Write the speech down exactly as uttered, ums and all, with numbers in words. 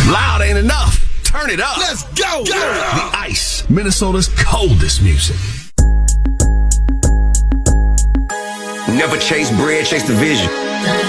Loud ain't enough. Turn it up. Let's go. go. The Ice, Minnesota's coldest music. Never chase bread, chase the vision.